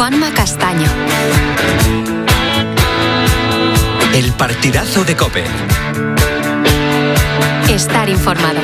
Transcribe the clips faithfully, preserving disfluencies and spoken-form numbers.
Juanma Castaño. El partidazo de COPE. Estar informado.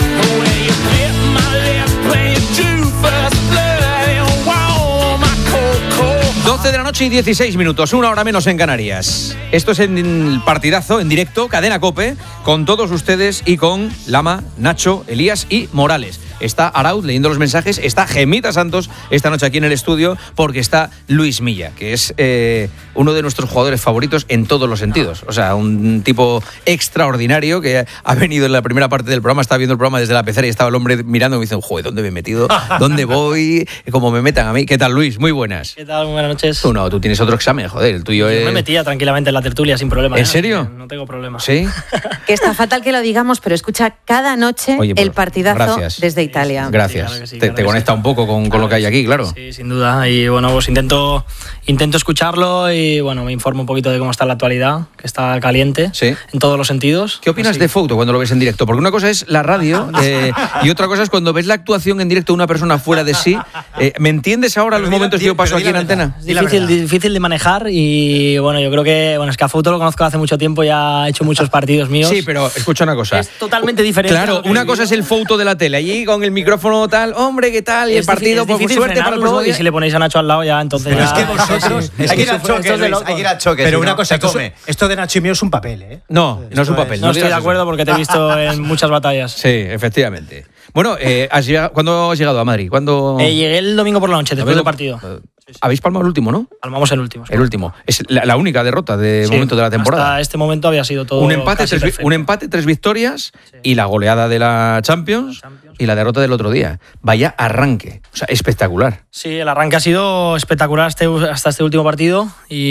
doce de la noche y dieciséis minutos, una hora menos en Canarias. Esto es en el partidazo, en directo, Cadena COPE, con todos ustedes y con Lama, Nacho, Elías y Morales. Está Arauz leyendo los mensajes, está Gemita Santos esta noche aquí en el estudio, porque está Luis Milla, que es eh, uno de nuestros jugadores favoritos en todos los sentidos. O sea, un tipo extraordinario que ha venido en la primera parte del programa, estaba viendo el programa desde la pecera y estaba el hombre mirando y me dice, joder, ¿dónde me he metido? ¿Dónde voy? ¿Cómo me metan a mí? ¿Qué tal, Luis? Muy buenas. ¿Qué tal? Muy buenas noches. Tú no, tú tienes otro examen, joder, el tuyo Yo es... me metía tranquilamente en la tertulia sin problema. ¿En ¿eh? serio? No, no tengo problema. ¿Sí? Que está fatal que lo digamos, pero escucha cada noche Oye, pues, el partidazo gracias. desde Italia. Gracias. Sí, claro que sí, te claro te que conecta sí. un poco con, con Claro lo que hay sí. aquí, claro. Sí, sin duda. Y bueno, pues intento, intento escucharlo y bueno, me informo un poquito de cómo está la actualidad, que está caliente Sí. en todos los sentidos. ¿Qué opinas Así. de Foto cuando lo ves en directo? Porque una cosa es la radio eh, y otra cosa es cuando ves la actuación en directo de una persona fuera de sí. Eh, ¿Me entiendes ahora los momentos que yo paso aquí en antena? Es difícil, difícil de manejar y bueno, yo creo que bueno, es que a Fouto lo conozco hace mucho tiempo, ya ha hecho muchos partidos míos. Sí, pero escucha una cosa. Es totalmente diferente. a Claro, lo que una he cosa es vivido. el Foto de la tele, allí con el micrófono tal, hombre, ¿qué tal? Y el Es partido, difícil- pues es difícil suerte para el frenarlo, próximo y día. si le ponéis a Nacho al lado ya entonces Pero ya- es que vosotros... Sí. hay que ir al Esto- choque, esto es de Luis, locos. hay que ir al choque. Pero si una no, cosa, se tú- come. esto de Nacho y mío es un papel, ¿eh? No, no es un papel. No estoy digas de eso. acuerdo porque te he visto en muchas batallas. Sí, efectivamente. Bueno, eh, has llegado- ¿cuándo has llegado a Madrid? ¿Cuándo? Eh, llegué el domingo por la noche, después del partido. Habéis palmado el último, ¿no? Palmamos el último. El último. Es la, la única derrota de Sí, momento de la temporada. Hasta este momento había sido todo Un empate, casi tres, vi- perfecto. un empate, tres victorias y la goleada de la Champions, Champions. y la derrota del otro día. Vaya arranque. O sea, espectacular. Sí, el arranque ha sido espectacular este- hasta este último partido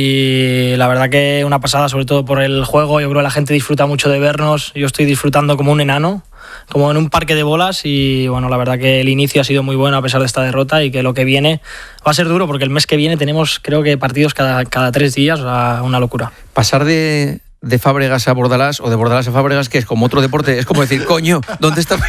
y la verdad que una pasada, sobre todo por el juego. Yo creo que la gente disfruta mucho de vernos. Yo estoy disfrutando como un enano, como en un parque de bolas y bueno, la verdad que el inicio ha sido muy bueno a pesar de esta derrota y que lo que viene va a ser duro porque el mes que viene tenemos creo que partidos cada, cada tres días, o sea, una locura. Pasar de, de Fábregas a Bordalás o de Bordalás a Fábregas, que es como otro deporte, es como decir, coño, ¿dónde está?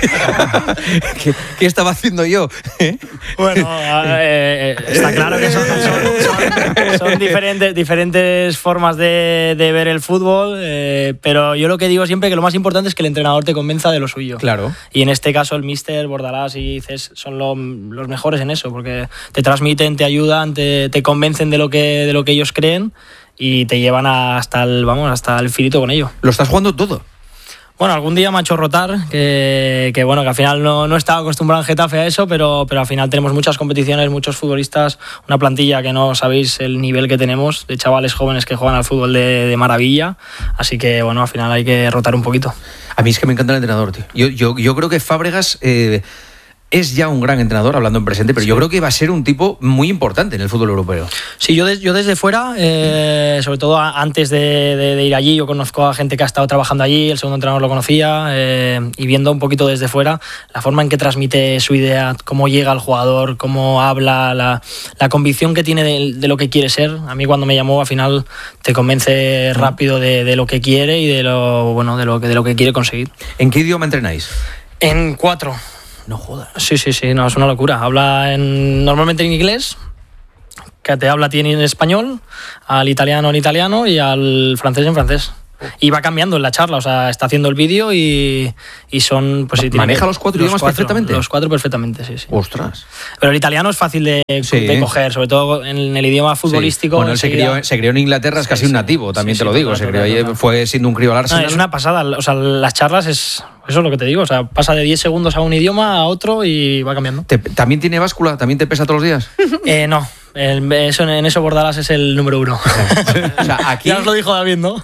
¿Qué, qué estaba haciendo yo? Bueno, eh, eh, está claro que son, son- son- son diferentes, diferentes formas de, de ver el fútbol, eh, pero yo lo que digo siempre que lo más importante es que el entrenador te convenza de lo suyo. Claro. Y en este caso el míster, Bordalás y Cés son lo- los mejores en eso, porque te transmiten, te ayudan, te, te convencen de lo que, de lo que ellos creen y te llevan hasta el, vamos, hasta el finito con ello. Lo estás jugando todo. Bueno, algún día me ha hecho rotar, que, que bueno, que al final no, no estaba acostumbrado en Getafe a eso, pero, pero al final tenemos muchas competiciones, muchos futbolistas, una plantilla que no sabéis el nivel que tenemos, de chavales jóvenes que juegan al fútbol de, de maravilla, así que bueno, al final hay que rotar un poquito. A mí es que me encanta el entrenador, tío. Yo, yo, yo creo que Fábregas eh, es ya un gran entrenador, hablando en presente, pero yo creo que va a ser un tipo muy importante en el fútbol europeo. Sí, yo, des- yo desde fuera, eh, sobre todo a- antes de, de- de ir allí, yo conozco a gente que ha estado trabajando allí, el segundo entrenador lo conocía, eh, y viendo un poquito desde fuera la forma en que transmite su idea, cómo llega al jugador, cómo habla, la, la convicción que tiene de, de lo que quiere ser. A mí cuando me llamó, al final te convence rápido de, de lo que quiere y de lo, bueno, de lo, que, de lo que quiere conseguir. ¿En qué idioma entrenáis? En cuatro. No jodas. Sí, sí, sí, no, es una locura. Habla en, normalmente en inglés, que te habla tiene en español, al italiano en italiano y al francés en francés. Y va cambiando en la charla, o sea, está haciendo el vídeo y, y son... Pues, sí, tiene ¿Maneja que- los cuatro idiomas perfectamente? Los cuatro perfectamente, sí, sí. Ostras. Pero el italiano es fácil de, Sí. de coger, sobre todo en el idioma futbolístico. Sí. Bueno, él se enseguida- crió, se crió en Inglaterra, es Sí, casi un sí. nativo, también Sí, te sí, lo digo. total, Se crió total, ahí, total. fue siendo un crío al No, Arsenal. es una pasada, o sea, las charlas es... Eso es lo que te digo, o sea, pasa de diez segundos a un idioma a otro y va cambiando. ¿Te- ¿También tiene báscula? ¿También te pesa todos los días? Eh, no, el- eso, en eso Bordalás es el número uno. O sea, aquí... Ya os lo dijo David, ¿no?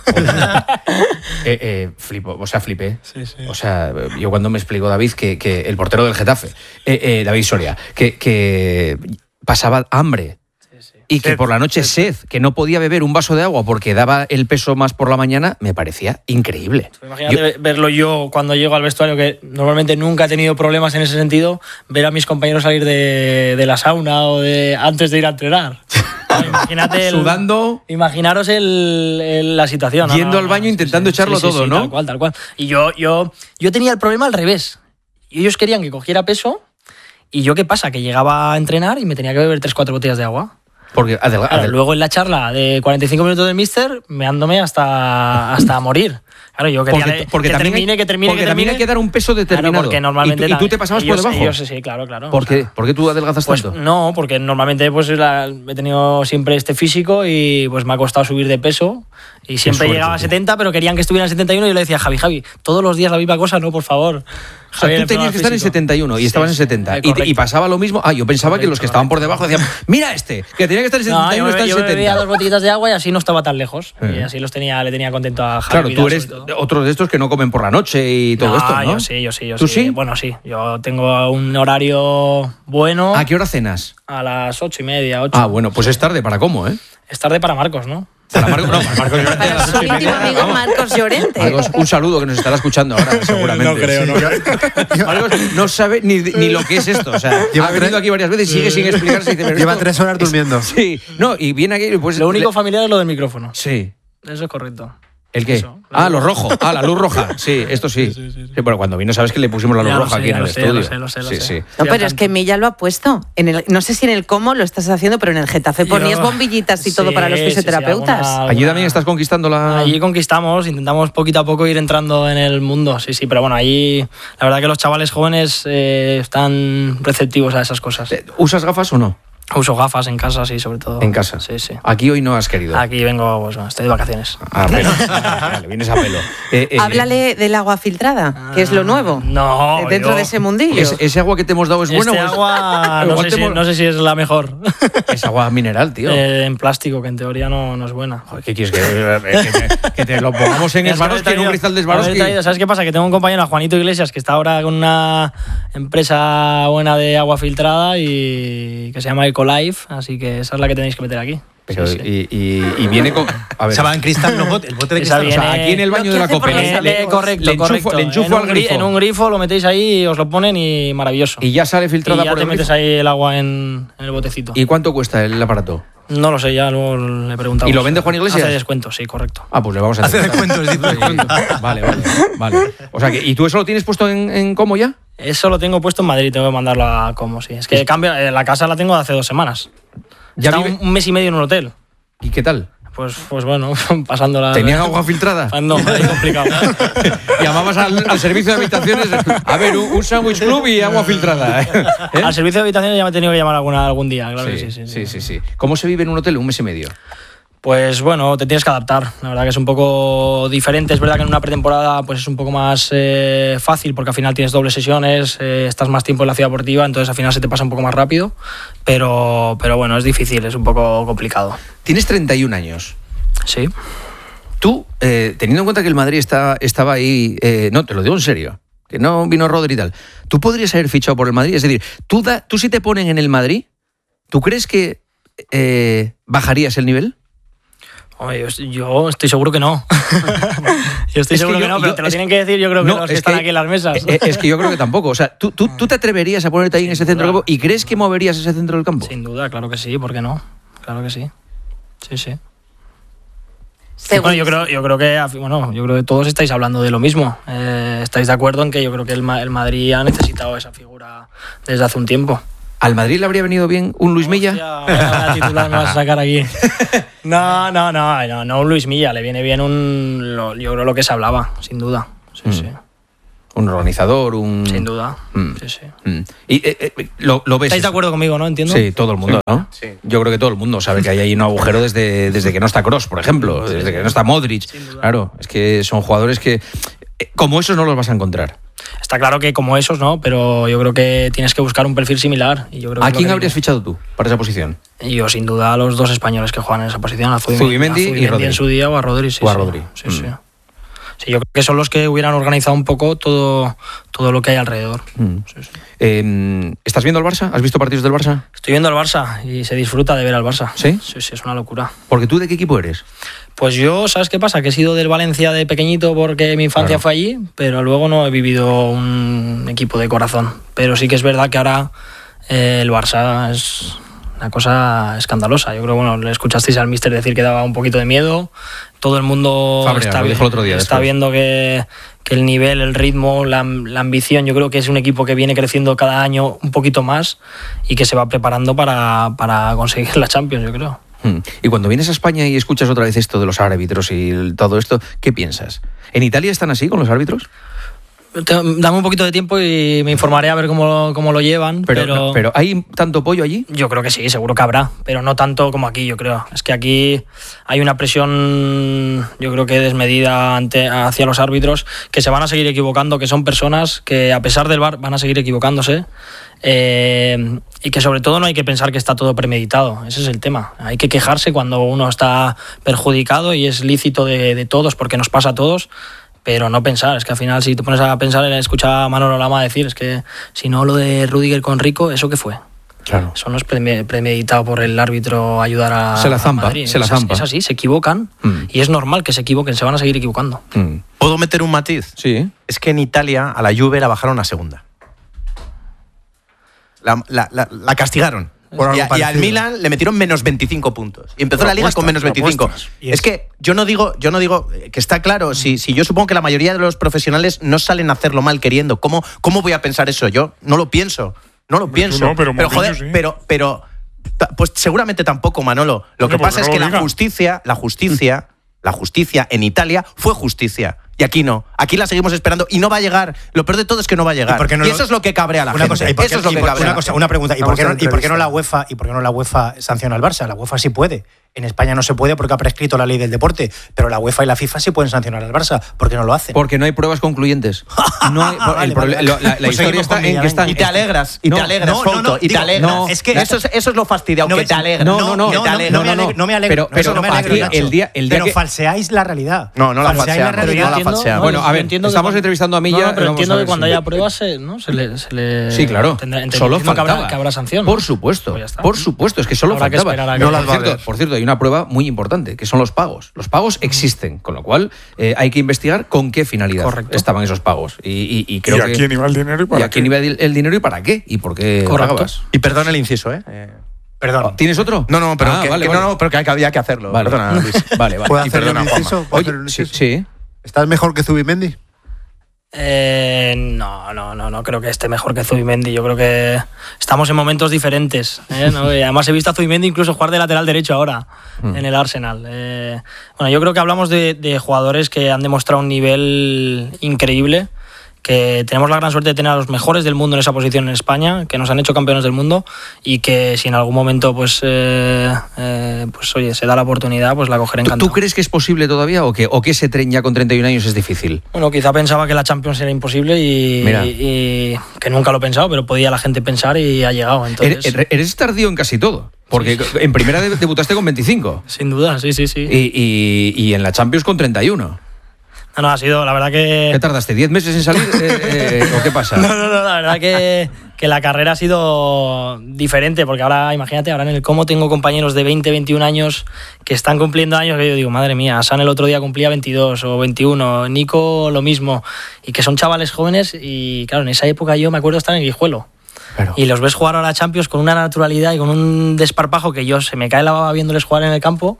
Eh, eh, flipo, o sea, flipé. Sí, sí. O sea, yo cuando me explicó David que, que el portero del Getafe, eh, eh, David Soria, que, que pasaba hambre y que por la noche sed, que no podía beber un vaso de agua porque daba el peso más por la mañana, me parecía increíble. Imagínate Yo- verlo yo cuando llego al vestuario, que normalmente nunca he tenido problemas en ese sentido, ver a mis compañeros salir de, de la sauna o de antes de ir a entrenar. Imagínate el- Sudando. Imaginaros el, el- la situación. ¿no? Yendo No, al no, baño sí, intentando sí, echarlo sí, sí, todo, sí, ¿no? Tal cual, tal cual. Y yo, yo, yo tenía el problema al revés. Ellos querían que cogiera peso y yo, ¿qué pasa? Que llegaba a entrenar y me tenía que beber tres, cuatro botellas de agua. Porque adelga- Claro, adel- luego en la charla de cuarenta y cinco minutos del míster, meándome hasta, hasta morir. Claro, yo quería porque, de- porque que también termine, hay, que termine, porque que también termine. hay que dar un peso determinado. Claro, porque normalmente... ¿Y tú, y tú te la- pasabas ellos, por debajo? ellos, sí, claro, claro. ¿Por O sea, qué? ¿Por qué tú adelgazas Pues tanto? no, porque normalmente pues la- he tenido siempre este físico y pues me ha costado subir de peso y siempre suerte, llegaba a tío. setenta, pero querían que estuviera en setenta y uno y yo le decía, Javi, Javi, todos los días la misma cosa, no, por favor. O sea, Javi, tú el tenías problema que estar en físico. setenta y uno y estabas Sí, en sí, setenta. eh, Y, te- y correcto. pasaba lo mismo. Ah, yo pensaba que los que Correcto, estaban por debajo decían, mira este, que tenía que estar en No, setenta y yo, uno, está me- en yo me bebía dos setenta. botellitas de agua y así no estaba tan lejos. Eh. Y así los tenía, le tenía contento a Javi. Claro, Vidal, tú eres sobre todo. otro de estos que no comen por la noche y todo No, esto, ¿no? yo sí, yo sí, yo ¿Tú sí. sí? Bueno, sí. Yo tengo un horario bueno ¿A qué hora cenas? a las ocho y media, ocho. Ah, bueno, pues es tarde para cómo, ¿eh? Es tarde para Marcos, ¿no? Para Marcos, no, para Marcos Llorente a Para las su ocho y íntimo media, amigo vamos. Marcos Llorente. Marcos, un saludo que nos estará escuchando ahora, seguramente. No creo, no creo. Marcos no sabe ni, ni lo que es esto. O sea, Lleva ha venido tres- aquí varias veces y sigue sin explicarse. Y dice, pero Lleva esto tres horas es- durmiendo. Sí, no, y viene aquí y pues... Lo único le- familiar es lo del micrófono. Sí. Eso es correcto. ¿El qué? Eso, Ah, lo rojo. Ah, la luz roja. Sí, esto sí. Sí, sí, sí, sí. Sí, bueno, cuando vino sabes que le pusimos la luz Ya lo roja sé, aquí en ya el lo sé, estudio. lo sé, lo sé, lo sí, sé. sí. No, Estoy pero al es que Milla lo ha puesto. En el, no sé si en el cómo lo estás haciendo, pero en el Getafe Yo- ponías bombillitas y todo Sí, para los sí, sí, fisioterapeutas. alguna- Allí también estás conquistando la... Allí conquistamos, intentamos poquito a poco ir entrando en el mundo, sí, sí, pero bueno, allí la verdad que los chavales jóvenes eh, están receptivos a esas cosas. ¿Usas gafas o no? Uso gafas en casa, sí, sobre todo. En casa. Sí, sí. Aquí hoy no has querido. Aquí vengo, pues bueno, estoy de vacaciones. Ah, bueno. Vale, vienes a pelo. Eh, eh, Háblale del agua filtrada, que es lo nuevo. No, Eh, Dentro yo- de ese mundillo. ¿Ese, ese agua que te hemos dado es buena Este o es- agua no Igual sé, te si, hemos- no sé si es la mejor. Es agua mineral, tío. Eh, en plástico, que en teoría no, no es buena. Joder, ¿qué quieres que, que te, que te lo pongamos en Es que Swarovski, haber en un traído- cristal de haber Swarovski? traído- ¿Sabes qué pasa? Que tengo un compañero, a Juanito Iglesias, que está ahora con una empresa buena de agua filtrada y que se llama Ecolife, así que esa es la que tenéis que meter aquí. Pero, Sí, sí. Y, y- y viene con... A ver, Se va en cristal, no bote, el bote de Esa cristal. o sea, viene- aquí en el baño Lo de la que hace por Copa los le, amigos. le- correcto, le enchufo, correcto. le enchufo en al un, gri- grifo. en un grifo lo metéis ahí, os lo ponen y maravilloso. Y ya sale filtrada Y ya por te el metes grifo. ahí el agua en, en el botecito. ¿Y cuánto cuesta el aparato? No lo sé, ya luego le preguntamos. ¿Y lo vende Juan Iglesias? Hace descuento, sí, correcto. Ah, pues le vamos a Hace hacer. descuentos, dice descuentos. Vale, vale, vale. O sea, que, ¿y tú eso lo tienes puesto en, en cómo ya? Eso lo tengo puesto en Madrid, tengo que mandarlo a como sí. Es que cambio, eh, la casa la tengo de hace dos semanas. Ya Está vive- un, un mes y medio en un hotel. ¿Y qué tal? Pues, pues bueno, pasándola. ¿Tenían agua filtrada? No, es complicado. Llamabas al, al servicio de habitaciones. A ver, un, un sándwich club y agua filtrada. ¿Eh? Al servicio de habitaciones ya me he tenido que llamar alguna, algún día, claro que Sí, sí, sí, sí, sí, sí. ¿Cómo se vive en un hotel un mes y medio? Pues bueno, te tienes que adaptar. La verdad que es un poco diferente. Es verdad que en una pretemporada pues es un poco más eh, fácil porque al final tienes dobles sesiones, eh, estás más tiempo en la ciudad deportiva, entonces al final se te pasa un poco más rápido. Pero, pero bueno, es difícil, es un poco complicado. Tienes treinta y un años. Sí. Tú, eh, teniendo en cuenta que el Madrid está, estaba ahí, eh, no, te lo digo en serio, que no vino Rodri y tal, ¿tú podrías haber fichado por el Madrid? Es decir, tú, da, tú si te ponen en el Madrid, ¿tú crees que eh, bajarías el nivel? Oye, yo, yo estoy seguro que no. yo estoy Es seguro que que, yo- no, pero yo- te lo es- tienen que decir yo creo que No, los que es están que- aquí en las mesas. Eh, Es que yo creo que tampoco. O sea, ¿tú, tú, tú te atreverías a ponerte ahí en ese centro del campo y crees que moverías ese centro del campo? Sin duda, claro que sí, ¿por qué no? Claro que sí. Sí, sí. Según- Bueno, yo creo, yo creo que bueno, yo creo que todos estáis hablando de lo mismo. Eh, estáis de acuerdo en que yo creo que el, Ma- el Madrid ha necesitado esa figura desde hace un tiempo. ¿Al Madrid le habría venido bien un Luis Milla? Hostia, vaya titular me vas a sacar aquí. No, no, no, no, no un Luis Milla, le viene bien un lo- yo creo lo que se hablaba, sin duda. Sí, Mm. sí. Un organizador, un... Sin duda. Mm. Sí, sí. Mm. Y eh, eh, lo, lo ves. ¿Estáis de eso? acuerdo conmigo, no? Entiendo. Sí, todo el mundo, ¿no? Sí. Yo creo que todo el mundo sabe que hay ahí un agujero desde, desde que no está Kroos, por ejemplo, desde que no está Modric. Sin duda. Claro, es que son jugadores que eh, como esos no los vas a encontrar. Está claro que como esos, ¿no? Pero yo creo que tienes que buscar un perfil similar. Y yo creo que ¿A es lo quién que habrías viene. fichado tú para esa posición? Y yo, sin duda, a los dos españoles que juegan en esa posición, a Zubimendi, Zubimendi a y Zubimendi Rodri. en su día o a Rodri. Sí, O a sí. Rodri. Sí, Mm. sí. Sí, yo creo que son los que hubieran organizado un poco todo, todo lo que hay alrededor. Mm. Sí, sí. Eh, ¿Estás viendo al Barça? ¿Has visto partidos del Barça? Estoy viendo al Barça y se disfruta de ver al Barça. ¿Sí? Sí, sí, es una locura. Porque tú, ¿de qué equipo eres? Pues yo, ¿sabes qué pasa? Que he sido del Valencia de pequeñito porque mi infancia Claro. fue allí, pero luego no he vivido un equipo de corazón. Pero sí que es verdad que ahora eh, el Barça es, una cosa escandalosa. Yo creo, bueno, le escuchasteis al míster decir que daba un poquito de miedo. Todo el mundo Fabregas, está, lo dijo el otro día, está después. viendo que, que el nivel, el ritmo, la, la ambición, yo creo que es un equipo que viene creciendo cada año un poquito más y que se va preparando para, para conseguir la Champions, yo creo. Hmm. Y cuando vienes a España y escuchas otra vez esto de los árbitros y el- todo esto, ¿qué piensas? ¿En Italia están así con los árbitros? Te- Dame un poquito de tiempo y me informaré a ver cómo, cómo lo llevan. Pero, Pero, no, pero ¿hay tanto pollo allí? yo creo que sí, seguro que habrá, pero no tanto como aquí, yo creo. Es que aquí hay una presión, yo creo que desmedida ante, hacia los árbitros, que se van a seguir equivocando, que son personas que a pesar del V A R van a seguir equivocándose. Eh, y que sobre todo no hay que pensar que está todo premeditado, ese es el tema. Hay que quejarse cuando uno está perjudicado y es lícito de, de todos porque nos pasa a todos, pero no pensar. Es que al final si te pones a pensar, escucha a Manolo Lama decir, es que si no lo de Rüdiger con Rico, ¿eso qué fue? Claro. Eso no es preme- premeditado por el árbitro ayudar a Se la zampa, a Madrid. se la es, así- zampa. es así, se equivocan Mm. y es normal que se equivoquen, se van a seguir equivocando. Hmm. ¿Puedo meter un matiz? Sí. Es que en Italia a la Juve la bajaron a segunda. La, la- la- la castigaron. Por algo Y, a- y al parecido. Milan le metieron menos veinticinco puntos. Y empezó Pero la liga con apuestas, menos pero veinticinco. apuestas. Es, es que yo no digo, yo no digo que está claro. Si, si yo supongo que la mayoría de los profesionales no salen a hacerlo mal queriendo. ¿Cómo, cómo voy a pensar eso yo? No lo pienso. No lo Hombre, tú pienso. no, pero Mourinho joder, sí. pero, pero. ta- Pues seguramente tampoco, Manolo. Lo Coño, que pasa pues es no que lo la diga. justicia, la justicia, la justicia en Italia fue justicia. Y aquí no. Aquí la seguimos esperando y no va a llegar. Lo peor de todo es que no va a llegar. ¿Y por qué no Y lo- eso es lo que cabrea a la Una gente. cosa, ¿y por qué- eso es lo y que por- cabrea a una, la cosa, gente. una pregunta, ¿y por, Vamos qué no, a la ¿y por qué no la entrevista. UEFA y por qué no la UEFA sanciona al Barça? La UEFA sí puede. En España no se puede porque ha prescrito la ley del deporte, pero la UEFA y la FIFA sí pueden sancionar al Barça. ¿Por qué no lo hacen? Porque no hay pruebas concluyentes. No hay- Vale, el vale, proble- vale. lo- la, la Pues historia seguimos está con en que Villa, están. venga. Y te alegras, y No, te alegras, no, no, Fouto, no, y te digo, alegras. no, es que- eso, es, eso es lo fastidiado, No, que te alegras. no, no, no, que no, te no, alegras. no me alegro, no me alegro. Pero- No, pero eso no me aquí, alegro, Nacho. el día- el día pero que- falseáis la realidad. No, no la Falseáis falseamos, realidad. no la Entiendo- falseamos. Bueno, a ver, entiendo que estamos cuando- entrevistando a Milla. No, no, pero vamos entiendo a ver que cuando si- haya pruebas se, ¿no? se le... Se le Sí, claro. tendrá- entiendo- Solo entiendo que faltaba. habrá, que habrá sanción. ¿no? Por supuesto, Pues ya está. por supuesto, es que solo Habrá que faltaba. esperar a que- No, No por, las va a cierto, por cierto, hay una prueba muy importante, que son los pagos. Los pagos existen, con lo cual eh, hay que investigar con qué finalidad Correcto. estaban esos pagos. Y, y- y creo ¿Y a que- quién iba el dinero y para ¿Y a quién qué? iba el, el dinero y para qué? ¿Y por qué Correcto. pagabas? Y perdón el inciso, ¿eh? Eh, Perdón. ¿Tienes otro? No, no, pero, Ah, que, vale, que vale. no, no, pero que había que hacerlo. Vale. Perdona, Luis. Vale, vale. ¿Puedo Y hacer perdona, un Juanma. inciso? ¿Puedo Oye, hacer un sí, inciso? sí. ¿Estás mejor que Zubimendi? Eh, no, no, no, no creo que esté mejor que Zubimendi. Yo creo que estamos en momentos diferentes. ¿eh? ¿No? Y además he visto a Zubimendi incluso jugar de lateral derecho ahora en el Arsenal. Eh, bueno, yo creo que hablamos de, de jugadores que han demostrado un nivel increíble, que tenemos la gran suerte de tener a los mejores del mundo en esa posición en España, que nos han hecho campeones del mundo y que si en algún momento pues, eh, eh, pues oye, se da la oportunidad, pues la cogeré ¿Tú, encantado. tú crees que es posible todavía o que, o que ese tren ya con treinta y un años es difícil? Bueno, quizá pensaba que la Champions era imposible y, Mira. y que nunca lo he pensado, pero podía la gente pensar y ha llegado. Entonces, Eres, eres tardío en casi todo. Porque en primera de- debutaste con veinticinco sin duda, sí, sí, sí. y, y- y en la Champions con treinta y uno. No, no, ha sido, la verdad que... ¿Qué tardaste? ¿diez meses en salir? Eh, eh, ¿O qué pasa? No, no, no, la verdad que, que la carrera ha sido diferente, porque ahora, imagínate, ahora en el Como tengo compañeros de veinte, veintiún años que están cumpliendo años, que yo digo, madre mía, Hassan el otro día cumplía veintidós o veintiuno, Nico lo mismo, y que son chavales jóvenes, y claro, en esa época yo me acuerdo estar en Guijuelo. Claro. Y los ves jugar ahora a Champions con una naturalidad y con un desparpajo que yo se me cae la baba viéndoles jugar en el campo.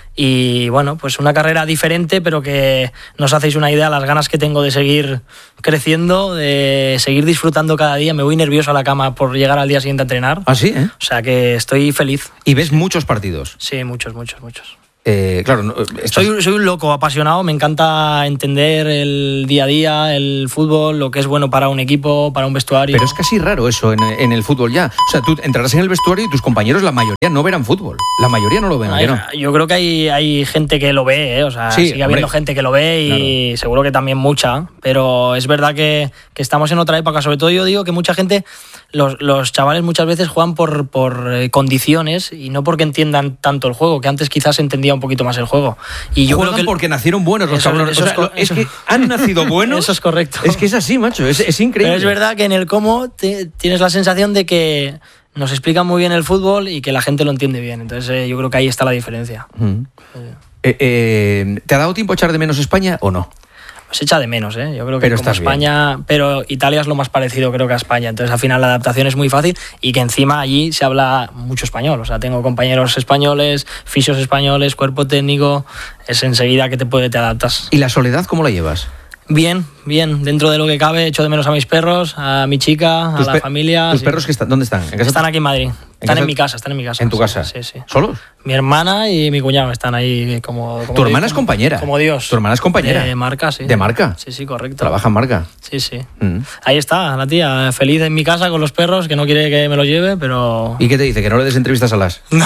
Y bueno, pues una carrera diferente, pero que no os hacéis una idea las ganas que tengo de seguir creciendo, de seguir disfrutando cada día. Me voy nervioso a la cama por llegar al día siguiente a entrenar. Ah, sí, ¿eh? O sea que estoy feliz. Y ves muchos partidos. Sí, muchos, muchos, muchos. Eh, claro, no, estás- Soy, soy un loco apasionado, me encanta entender el día a día, el fútbol, lo que es bueno para un equipo, para un vestuario. Pero es casi raro eso en, en el fútbol ya. O sea, tú entrarás en el vestuario y tus compañeros, la mayoría, no verán fútbol. La mayoría no lo ven, ¿a Hay- que no? Yo creo que hay, hay gente que lo ve, ¿eh? O sea, Sí, sigue habiendo hombre. gente que lo ve y seguro que también mucha, pero es verdad que, que estamos en otra época. Sobre todo yo digo que mucha gente, los, los chavales muchas veces juegan por, por eh, condiciones y no porque entiendan tanto el juego, que antes quizás se entendía un poquito más el juego. Y yo Juegan creo que porque nacieron buenos los Eso- cabrones. eso O es sea, co- lo- es eso- que han nacido buenos. Eso es correcto. Es que es así, macho. Es, es increíble. Pero es verdad que en el cómo te- tienes la sensación de que nos explican muy bien el fútbol y que la gente lo entiende bien. Entonces eh, yo creo que ahí está la diferencia. Mm. Eh, eh, ¿Te ha dado tiempo a echar de menos España o no? Se echa de menos, ¿eh? Yo creo que Pero como estás España, bien. pero Italia es lo más parecido creo que a España, entonces al final la adaptación es muy fácil y que encima allí se habla mucho español, o sea, tengo compañeros españoles, fisios españoles, cuerpo técnico, es enseguida que te puede te adaptas. ¿Y la soledad cómo la llevas? Bien, bien, dentro de lo que cabe, echo de menos a mis perros, a mi chica, a ¿Tus la pe- familia. ¿Tus sí. perros que están, dónde están? ¿En casa? Están aquí en Madrid, están casa? en mi casa, están en mi casa. ¿En tu sí, casa? Sí, sí. ¿Solos? Mi hermana y mi cuñado están ahí como... como Tu hermana es como- compañera. Como Dios. Tu hermana es compañera. De marca, sí. ¿De marca? Sí, sí, correcto. Trabaja en marca. Sí, sí. Mm. Ahí está, la tía, feliz en mi casa con los perros, que no quiere que me los lleve, pero... ¿Y qué te dice? ¿Que no le des entrevistas a las? No,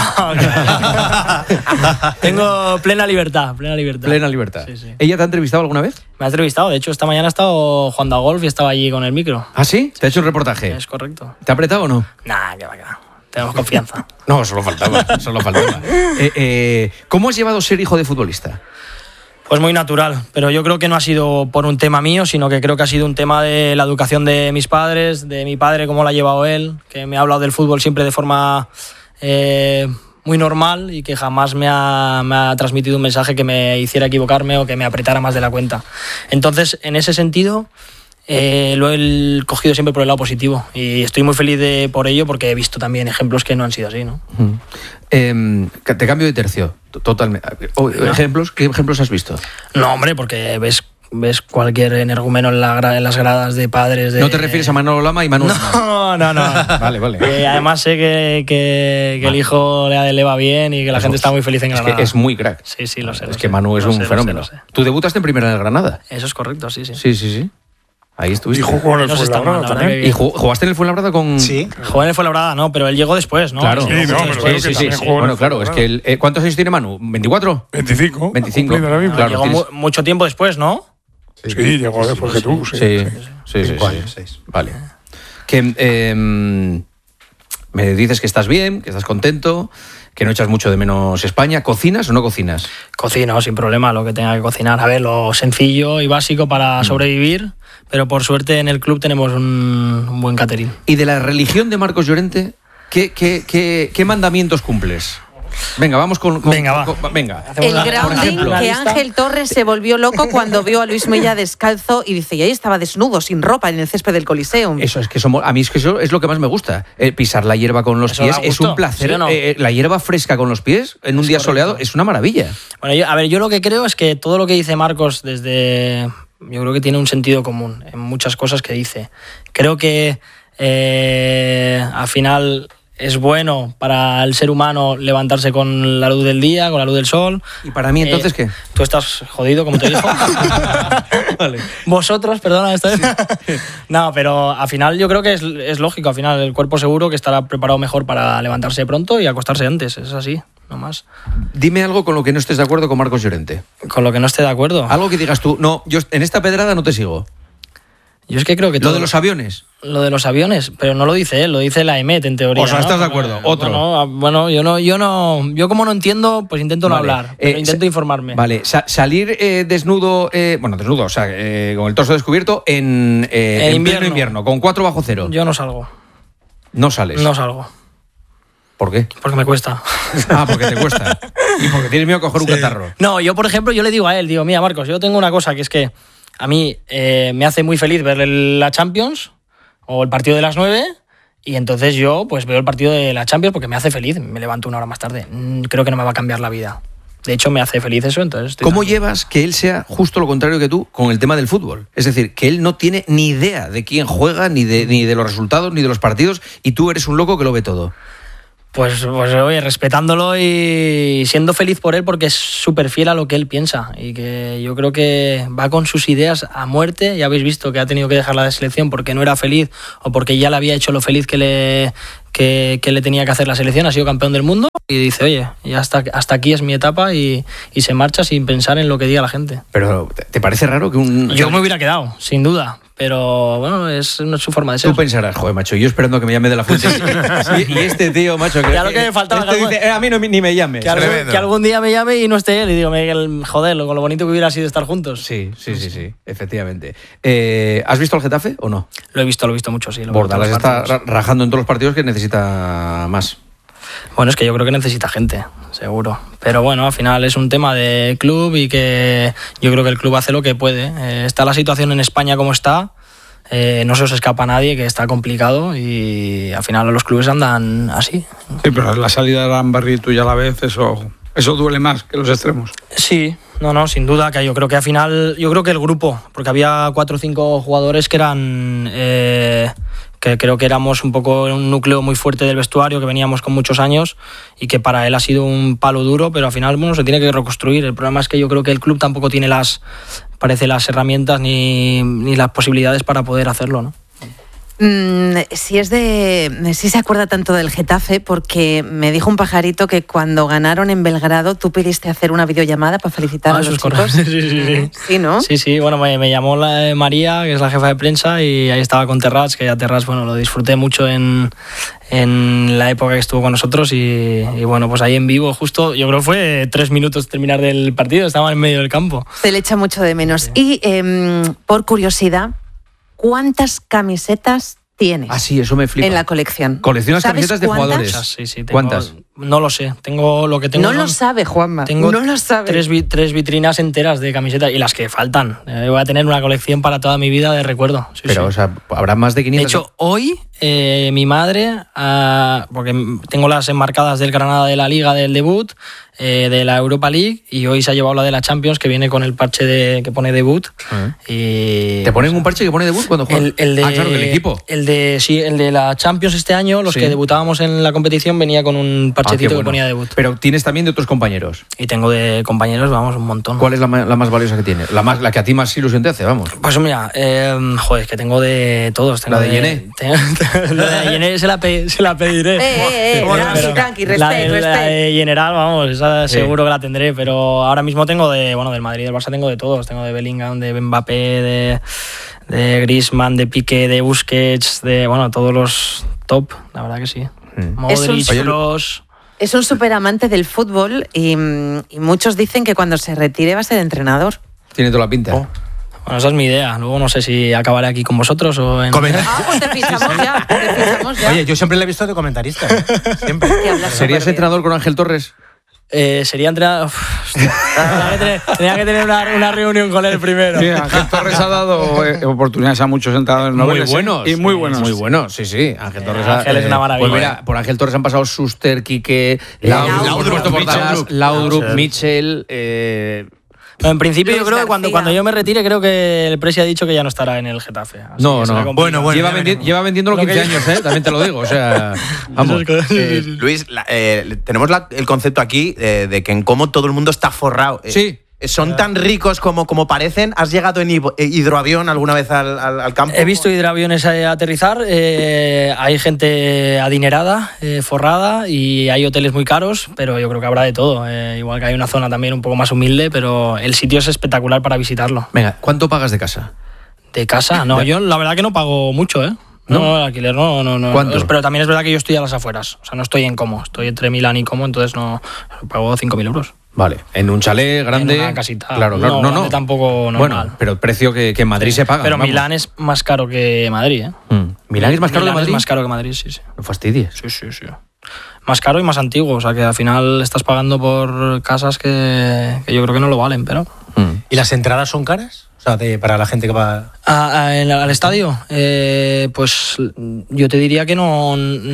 que- tengo plena libertad, plena libertad. Plena libertad. Sí, sí. ¿Ella te ha entrevistado alguna vez? Me ha entrevistado, de hecho, esta mañana ha estado jugando a golf y estaba allí con el micro. ¿Ah, sí? ¿Te ha hecho un reportaje? Es correcto. ¿Te ha apretado o no? Nah, que va, que va. Tenemos confianza. No, solo faltaba, solo faltaba. Eh, eh, ¿Cómo has llevado ser hijo de futbolista? Pues muy natural, pero yo creo que no ha sido por un tema mío, sino que creo que ha sido un tema de la educación de mis padres, de mi padre, cómo lo ha llevado él, que me ha hablado del fútbol siempre de forma eh, muy normal y que jamás me ha, me ha transmitido un mensaje que me hiciera equivocarme o que me apretara más de la cuenta. Entonces, en ese sentido... Eh, lo he cogido siempre por el lado positivo y estoy muy feliz de, por ello porque he visto también ejemplos que no han sido así, ¿no? Mm. Eh, te cambio de tercio, t- totalmente. Oh, ¿Ejemplos? ¿Qué ejemplos has visto? No, hombre, porque ves, ves cualquier energúmeno en, la gra- en las gradas de padres de... ¿No te refieres a Manolo Lama y Manuel? No, no, no. Vale, vale. Eh, además sé que, que, que el hijo le, le va bien y que la Es gente muy- está muy feliz en Es Granada. que es muy crack. Sí, sí, lo sé. Es lo que sé. Manu es Lo un sé, lo sé, fenómeno. lo sé. ¿Tú debutaste en Primera de Granada? Eso es correcto, sí, sí. Sí, sí, sí. Ahí estuviste. Y jugó en el No se está mal, Fuenlabrada la verdad también. que- ¿Y ju- jugaste en el Fuenlabrada con...? Sí. Joven fue labrada, no, pero él llegó después, ¿no? Claro. Sí, no, me lo sí, digo sí, que sí, también sí. jugó en Bueno, el claro, es que el, eh, ¿cuántos años tiene Manu? ¿veinticuatro? veinticinco. veinticinco. cumplido ahora mismo. Claro, llegó tienes- mu- mucho tiempo después, ¿no? Sí, llegó después que tú. Sí. Sí, sí, sí. Cinco sí. años, seis. Vale. Que eh, me dices que estás bien, que estás contento, que no echas mucho de menos España. ¿Cocinas o no cocinas? Cocino sin problema lo que tenga que cocinar. A ver, lo sencillo y básico para sobrevivir, pero por suerte en el club tenemos un, un buen catering. Y de la religión de Marcos Llorente, ¿qué, qué, qué, qué mandamientos cumples? Venga, vamos con... con- Venga, va. con- venga. El Por grounding ejemplo, que lista. Ángel Torres se volvió loco cuando vio a Luis Mella descalzo y dice, y ahí estaba desnudo, sin ropa, en el césped del Coliseum. Eso es que somos, a mí es que eso es lo que más me gusta. Eh, pisar la hierba con los Eso pies da es gusto, un placer. ¿sí o no? Eh, la hierba fresca con los pies en un Es día correcto. soleado es una maravilla. Bueno, yo, a ver, yo lo que creo es que todo lo que dice Marcos desde... Yo creo que tiene un sentido común en muchas cosas que dice. Creo que eh, al final es bueno para el ser humano levantarse con la luz del día, con la luz del sol. ¿Y para mí entonces Eh, qué? Tú estás jodido, como te dijo. Vale. Vosotros, perdona, esto es... No, pero al final yo creo que es, es lógico. Al final el cuerpo seguro que estará preparado mejor para levantarse pronto y acostarse antes. Es así, no más. Dime algo con lo que no estés de acuerdo con Marcos Llorente. Con lo que no esté de acuerdo. Algo que digas tú, no, yo en esta pedrada no te sigo. Yo es que creo que Lo todo- de los aviones. Lo de los aviones, pero no lo dice él, lo dice la E M E T en teoría. O sea, ¿no? ¿estás de acuerdo? Otro. Bueno, ah, bueno, yo no, yo no, yo como no entiendo, pues intento no Vale. hablar, pero Eh, intento sa- informarme. Vale, sa- salir eh, desnudo, eh, bueno, desnudo, o sea, eh, con el torso descubierto en, eh, En en invierno. pleno invierno, con cuatro bajo cero. Yo no salgo, No sales. no salgo, ¿Por qué? porque me cuesta. Ah, porque te cuesta. Y porque tienes miedo a coger un catarro. No, yo por ejemplo, yo le digo a él, digo, mira Marcos, yo tengo una cosa que es que a mí eh, me hace muy feliz ver el- la Champions o el partido de las nueve y entonces yo pues veo el partido de la Champions porque me hace feliz, me levanto una hora más tarde. Mm, Creo que no me va a cambiar la vida. De hecho, me hace feliz eso, entonces... estoy ¿Cómo tranquilo. llevas que él sea justo lo contrario que tú con el tema del fútbol? Es decir, que él no tiene ni idea de quién juega, ni de, ni de los resultados, ni de los partidos, y tú eres un loco que lo ve todo. Pues, pues oye, respetándolo y siendo feliz por él porque es súper fiel a lo que él piensa y que yo creo que va con sus ideas a muerte. Ya habéis visto que ha tenido que dejar la selección porque no era feliz o porque ya le había hecho lo feliz que le, que, que le tenía que hacer la selección. Ha sido campeón del mundo y dice, oye, ya hasta, hasta aquí es mi etapa y, y se marcha sin pensar en lo que diga la gente. Pero, ¿te- ¿te parece raro que un... Yo me hubiera quedado, sin duda. Pero bueno, es no es su forma de ser. Tú pensarás, joder, macho, yo esperando que me llame de la fuente. y, y este tío, macho, que, Ya lo que me faltaba, este que dice, "Eh, a mí no, ni me llames. Que algún, que algún día me llame y no esté él y digo, Miguel, joder, con lo bonito que hubiera sido estar juntos. Sí, sí, sí, sí, efectivamente. Eh, ¿Has visto al Getafe o no? Lo he visto, lo he visto mucho, sí. Lo he visto Bordalas en los está partidos. ra- rajando en todos los partidos que necesita más. Bueno, es que yo creo que necesita gente, seguro. Pero bueno, al final es un tema de club y que yo creo que el club hace lo que puede. Eh, está la situación en España como está, eh, no se os escapa a nadie, que está complicado y al final los clubes andan así. Sí, pero la salida de Lamberry tú ya la ves, eso, eso duele más que los extremos. Sí, no, no, sin duda, que yo creo que al final, yo creo que el grupo, porque había cuatro o cinco jugadores que eran... Eh, que creo que éramos un poco un núcleo muy fuerte del vestuario, que veníamos con muchos años y que para él ha sido un palo duro, pero al final bueno, se tiene que reconstruir. El problema es que yo creo que el club tampoco tiene las, parece las herramientas ni, ni las posibilidades para poder hacerlo, ¿no? Mm, si es de, si se acuerda tanto del Getafe, porque me dijo un pajarito que cuando ganaron en Belgrado tú pidiste hacer una videollamada para felicitar ah, a los eso chicos. Es sí, sí, sí. Sí, ¿no? Sí, sí, bueno, me, me llamó la, María, que es la jefa de prensa, y ahí estaba con Terrats, que ya Terrats, bueno, lo disfruté mucho en, en la época que estuvo con nosotros y, y bueno, pues ahí en vivo, justo, yo creo que fue tres minutos terminar del partido, estaba en medio del campo. Se le echa mucho de menos. Sí. Y eh, por curiosidad, ¿cuántas camisetas tienes? Ah, sí, eso me flipa. En la colección. ¿Coleccionas camisetas de cuántas? jugadores? Sí, sí, tengo, ¿Cuántas? No lo sé. Tengo lo que tengo. No son, lo sabe, Juanma. Tengo no lo sabe. Tres, tres vitrinas enteras de camisetas y las que faltan. Eh, voy a tener una colección para toda mi vida de recuerdo. Sí, Pero, sí. o sea, habrá más de quinientas. De hecho, hoy eh, mi madre, uh, porque tengo las enmarcadas del Granada de la Liga del debut, eh, de la Europa League, y hoy se ha llevado la de la Champions, que viene con el parche de, que pone debut. Uh-huh. Y, ¿te ponen un parche que pone debut cuando juegas? El, el de, ah, claro, del equipo. El de, sí, el de la Champions este año, los sí. que debutábamos en la competición, venía con un parchecito ah, bueno. que ponía debut. Pero tienes también de otros compañeros. Y tengo de compañeros, vamos, un montón. ¿Cuál es la, la más valiosa que tienes? La, más, la que a ti más ilusión te hace, vamos. Pues mira, eh, joder, es que tengo de todos. Tengo ¿La de Yené? La de Yené se la, pe, se la pediré. Eh, eh, eh, bueno, tranqui, tranqui, respect, la, de, respect. La de General, vamos, esa sí. seguro que la tendré, pero ahora mismo tengo de, bueno, del Madrid y del Barça tengo de todos. Tengo de Bellingham, de Mbappé, de, de Griezmann, de Piqué, de Busquets, de, bueno, todos los top, la verdad que sí. Mm. Modric, Kroos... Es un súper amante del fútbol y, y muchos dicen que cuando se retire va a ser entrenador. Tiene toda la pinta. Oh. Bueno, esa es mi idea. Luego no sé si acabaré aquí con vosotros o en... Ah, pues te fichamos ya, te fichamos ya. Oye, yo siempre le he visto de comentarista. ¿eh? Siempre. ¿Serías entrenador con Ángel Torres? Eh, sería entrenador... tenía que tener, tenía que tener una, una reunión con él primero. Sí, Ángel Torres ha dado eh, oportunidades a muchos entrenadores muy buenos. Y muy buenos. Muy buenos, sí, sí. Ángel Torres sí, Ángel ha, es una maravilla. Pues mira, por Ángel Torres han pasado Suster, Quique, Laudrup, Laudrup, Mitchell... Eh, No, en principio Luis yo creo que cuando, García. cuando yo me retire creo que el Presi ha dicho que ya no estará en el Getafe. Así no, que no. Bueno, bueno. Lleva, vendi- lleva vendiendo los quince años, ¿eh? También te lo digo. O sea, vamos. Eh, Luis, la, eh, tenemos la, el concepto aquí eh, de que en cómo todo el mundo está forrado. Eh, Sí. ¿Son tan ricos como, como parecen? ¿Has llegado en hidroavión alguna vez al, al, al campo? He visto hidroaviones aterrizar, eh, hay gente adinerada, eh, forrada, y hay hoteles muy caros, pero yo creo que habrá de todo. Eh, igual que hay una zona también un poco más humilde, pero el sitio es espectacular para visitarlo. Venga, ¿cuánto pagas de casa? ¿De casa? No, yo la verdad que no pago mucho, ¿eh? No, no, el alquiler no, no, no. ¿Cuánto? Pero también es verdad que yo estoy a las afueras, o sea, no estoy en Como, estoy entre Milán y Como, entonces no pago cinco mil euros. Vale, en un chalet grande. En una casita. Claro, claro. No, no. no. Tampoco normal. Bueno, pero el precio que, que en Madrid sí. se paga. Pero vamos. Milán es más caro que Madrid, ¿eh? Mm. ¿Milán es más caro Milán que Madrid? Es más caro que Madrid, sí, sí. No fastidies. Sí, sí, sí. Más caro y más antiguo, o sea que al final estás pagando por casas que, que yo creo que no lo valen, pero... Mm. ¿Y las entradas son caras? O sea, de, para la gente que va... ¿A, a, en, ¿Al estadio? Eh, pues yo te diría que no,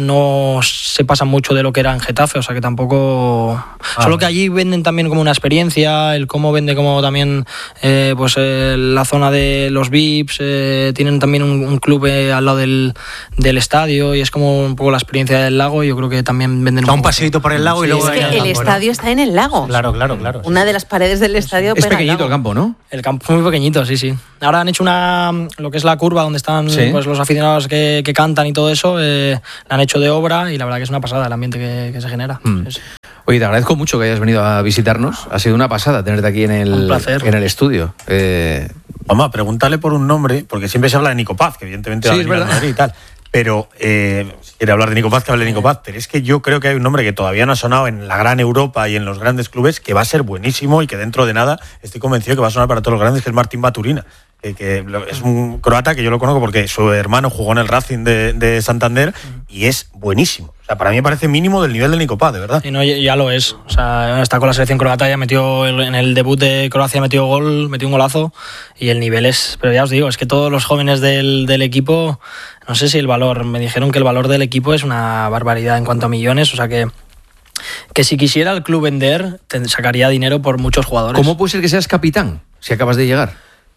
no se pasa mucho de lo que era en Getafe, o sea que tampoco... Ah, Solo que allí venden también como una experiencia, el cómo vende como también eh, pues eh, la zona de los V I Ps, eh, tienen también un, un club eh, al lado del, del estadio y es como un poco la experiencia del lago y yo creo que también venden... Da un, un paseíto por el lago sí, y luego... Es que el campo, estadio ¿no? está en el lago. Claro, claro, claro. Una sí. de las paredes del estadio es pega pequeñito al el campo, ¿no? El campo es muy pequeñito, sí, sí. Ahora han hecho una, lo que es la curva donde están ¿Sí? pues, los aficionados que, que cantan y todo eso, eh, la han hecho de obra y la verdad que es una pasada el ambiente que, que se genera. Mm. Sí, sí. Oye, te agradezco mucho que hayas venido a visitarnos. Ha sido una pasada tenerte aquí en el, en el estudio. Eh... Vamos a preguntarle por un nombre, porque siempre se habla de Nico Paz, que evidentemente sí, va a venir a Madrid y tal. Pero eh, si quiere hablar de Nico Paz, que hable de Nico Paz. Pero es que yo creo que hay un nombre que todavía no ha sonado en la gran Europa y en los grandes clubes, que va a ser buenísimo y que dentro de nada estoy convencido que va a sonar para todos los grandes, que es Martín Baturina. que, que es un croata que yo lo conozco porque su hermano jugó en el Racing de, de Santander y es buenísimo. O sea, para mí me parece mínimo del nivel del Nico Paz, de verdad. Sí, no, ya, ya lo es. O sea, está con la selección croata, ya metió en el debut de Croacia, metió gol, metió un golazo y el nivel es... Pero ya os digo, es que todos los jóvenes del, del equipo, no sé si el valor, me dijeron que el valor del equipo es una barbaridad en cuanto a millones, o sea que... que si quisiera el club vender, te sacaría dinero por muchos jugadores. ¿Cómo puede ser que seas capitán si acabas de llegar?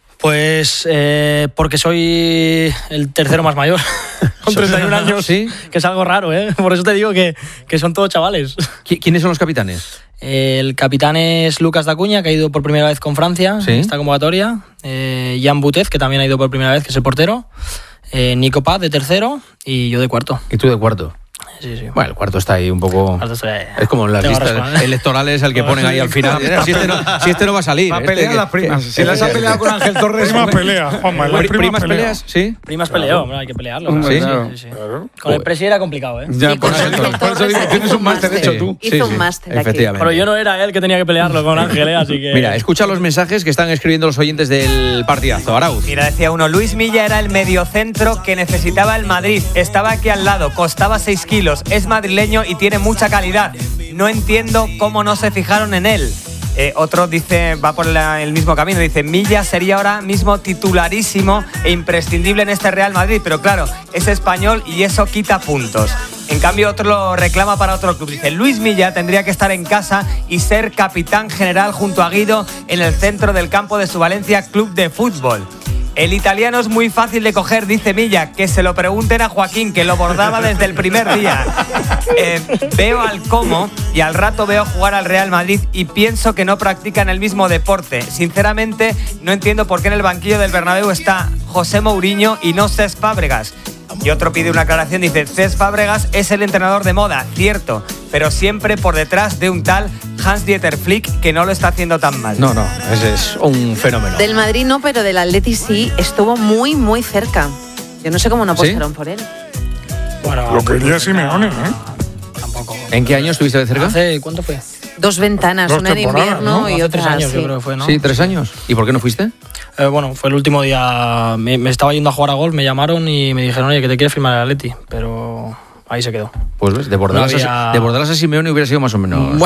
Pues eh, porque soy el tercero más mayor, con treinta y un años, ¿sí? Que es algo raro, ¿eh? Por eso te digo que, que son todos chavales. ¿Quiénes son los capitanes? El capitán es Lucas Dacuña, que ha ido por primera vez con Francia, ¿sí? En esta convocatoria. Eh, Jan Butez, que también ha ido por primera vez, que es el portero. Eh, Nico Paz, de tercero, y yo de cuarto. ¿Y tú de cuarto? Sí, sí. Bueno, el cuarto está ahí un poco... Es como en las listas electorales al que ponen ahí al final. Si este no, si este no va a salir. Va a pelear este, las primas. Que, si las ha peleado con Ángel Torres... Primas pelea, Juanma. Primas, primas peleas, sí. Primas peleó, claro. Hay que pelearlo. Claro. Sí, claro. Sí, sí. Claro. Con el Presi era complicado, ¿eh? Ya, sí, por, eso, eso, por eso digo, tienes un máster hecho tú. Hizo sí, un máster sí, efectivamente. Pero yo no era él que tenía que pelearlo con Ángel, ¿eh? Así que... Mira, escucha los mensajes que están escribiendo los oyentes del partidazo. Arauz. Mira, decía uno, Luis Milla era el mediocentro que necesitaba el Madrid. Estaba aquí al lado, costaba seis kilos, es madrileño y tiene mucha calidad. No entiendo cómo no se fijaron en él. Eh, otro dice, va por la, el mismo camino, dice, Milla sería ahora mismo titularísimo e imprescindible en este Real Madrid, pero claro, es español y eso quita puntos. En cambio, otro lo reclama para otro club. Dice, Luis Milla tendría que estar en casa y ser capitán general junto a Guido en el centro del campo de su Valencia Club de Fútbol. El italiano es muy fácil de coger, dice Milla, que se lo pregunten a Joaquín, que lo bordaba desde el primer día. Eh, veo al Como y al rato veo jugar al Real Madrid y pienso que no practican el mismo deporte. Sinceramente, no entiendo por qué en el banquillo del Bernabéu está José Mourinho y no Cesc Fábregas. Y otro pide una aclaración, dice, Cesc Fábregas es el entrenador de moda, cierto, pero siempre por detrás de un tal Hans-Dieter Flick que no lo está haciendo tan mal. No, no, ese es un fenómeno. Del Madrid no, pero del Atleti sí, estuvo muy, muy cerca. Yo no sé cómo no apostaron ¿sí? por él. Bueno, lo quería Simeone, ¿eh? Tampoco. ¿En qué año estuviste de cerca? ¿Hace cuánto fue? Dos ventanas, Dos una en invierno ¿no? y otra tres años, sí. yo creo que fue, ¿no? Sí, tres años. ¿Y por qué no fuiste? Eh, bueno, fue el último día. Me, me estaba yendo a jugar a golf, me llamaron y me dijeron, oye, que te quieres firmar el Atleti, pero ahí se quedó. Pues ves, de Bordalas, no había... a, de Bordalas a Simeone hubiera sido más o menos.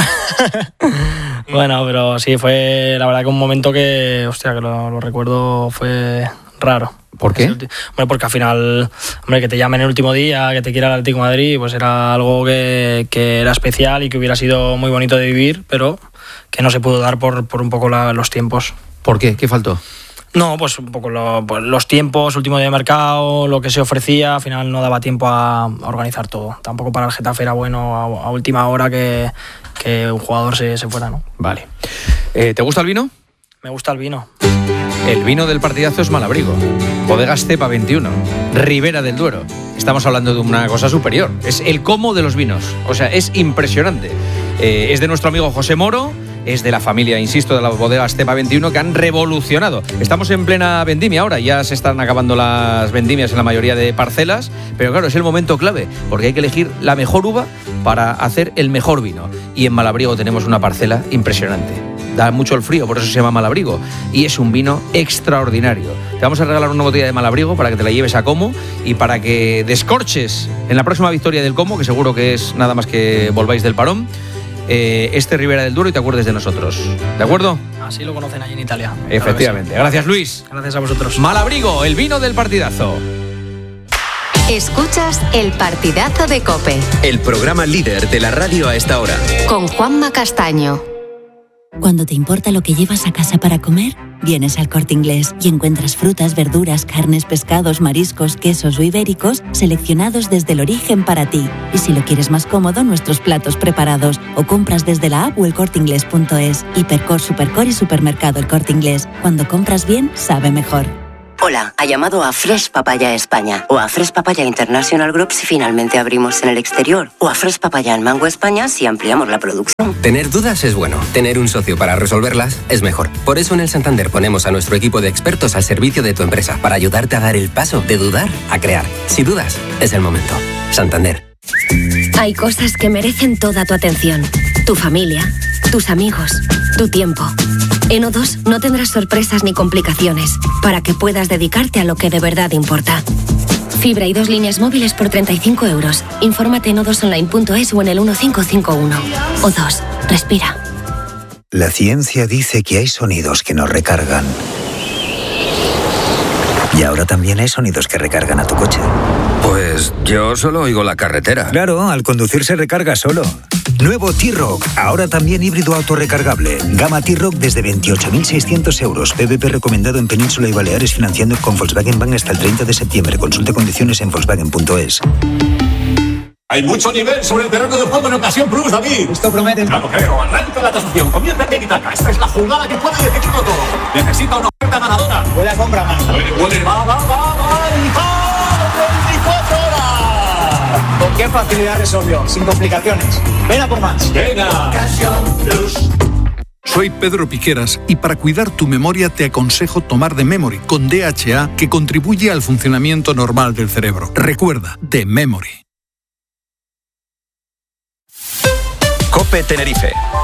Bueno, pero sí, fue la verdad que un momento que, hostia, que lo, lo recuerdo, fue raro. ¿Por qué? Bueno, porque al final, hombre, que te llamen el último día, que te quiera el Atlético de Madrid, pues era algo que, que era especial y que hubiera sido muy bonito de vivir, pero que no se pudo dar por, por un poco la, los tiempos. ¿Por qué? ¿Qué faltó? No, pues un poco lo, pues los tiempos, último día de mercado, lo que se ofrecía, al final no daba tiempo a, a organizar todo. Tampoco para el Getafe era bueno a, a última hora que, que un jugador se, se fuera, ¿no? Vale. Eh, ¿Te gusta el vino? Me gusta el vino. El vino del partidazo es Malabrigo. Bodegas Cepa veintiuno. Ribera del Duero. Estamos hablando de una cosa superior. Es el Como de los vinos. O sea, es impresionante. Eh, es de nuestro amigo José Moro. Es de la familia, insisto, de la Bodegas Cepa veintiuno, que han revolucionado. Estamos en plena vendimia ahora. Ya se están acabando las vendimias en la mayoría de parcelas. Pero claro, es el momento clave. Porque hay que elegir la mejor uva para hacer el mejor vino. Y en Malabrigo tenemos una parcela impresionante. Da mucho el frío, por eso se llama Malabrigo. Y es un vino extraordinario. Te vamos a regalar una botella de Malabrigo para que te la lleves a Como y para que descorches en la próxima victoria del Como, que seguro que es nada más que volváis del parón, eh, este Ribera del Duero y te acuerdes de nosotros. ¿De acuerdo? Así lo conocen allí en Italia. Efectivamente. Gracias, Luis. Gracias a vosotros. Malabrigo, el vino del partidazo. Escuchas el partidazo de COPE. El programa líder de la radio a esta hora. Con Juanma Castaño. Cuando te importa lo que llevas a casa para comer, vienes al Corte Inglés y encuentras frutas, verduras, carnes, pescados, mariscos, quesos o ibéricos seleccionados desde el origen para ti. Y si lo quieres más cómodo, nuestros platos preparados o compras desde la app o el corte inglés punto es. Hipercor, Supercor y Supermercado El Corte Inglés. Cuando compras bien, sabe mejor. Hola, ha llamado a Fresh Papaya España o a Fresh Papaya International Group si finalmente abrimos en el exterior o a Fresh Papaya en Mango España si ampliamos la producción. Tener dudas es bueno, tener un socio para resolverlas es mejor. Por eso en el Santander ponemos a nuestro equipo de expertos al servicio de tu empresa para ayudarte a dar el paso de dudar a crear. Si dudas, es el momento. Santander. Hay cosas que merecen toda tu atención. Tu familia, tus amigos, tu tiempo. En O dos no tendrás sorpresas ni complicaciones, para que puedas dedicarte a lo que de verdad importa. Fibra y dos líneas móviles por treinta y cinco euros. Infórmate en o dos online punto es o en el uno cinco cinco uno. O dos, respira. La ciencia dice que hay sonidos que nos recargan. Y ahora también hay sonidos que recargan a tu coche. Pues yo solo oigo la carretera. Claro, al conducir se recarga solo. Nuevo T-Roc, ahora también híbrido autorrecargable. Gama T-Roc desde veintiocho mil seiscientos euros. P V P recomendado en Península y Baleares, financiando con Volkswagen Bank hasta el treinta de septiembre. Consulte condiciones en volkswagen punto es. Hay mucho nivel sobre el terreno de juego en Ocasión Plus, David. Esto promete. Claro, creo. Arranca la tasación. Comienza en Tiki-Taka. Esta es la jugada que puede decidirlo todo. Necesita una oferta ganadora. Huele a compra más. Huele, huele. Va, va, va, va. Y va. veinticuatro horas. ¿Con qué facilidad resolvió? Sin complicaciones. Ven a por más. Venga. Ocasión Plus. Soy Pedro Piqueras y para cuidar tu memoria te aconsejo tomar The Memory con D H A, que contribuye al funcionamiento normal del cerebro. Recuerda, The Memory. COPE Tenerife.